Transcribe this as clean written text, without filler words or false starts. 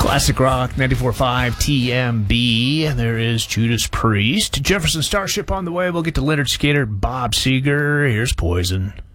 Classic Rock 94.5 TMB. There is Judas Priest. Jefferson Starship on the way. We'll get to Leonard Skinner, Bob Seger. Here's Poison.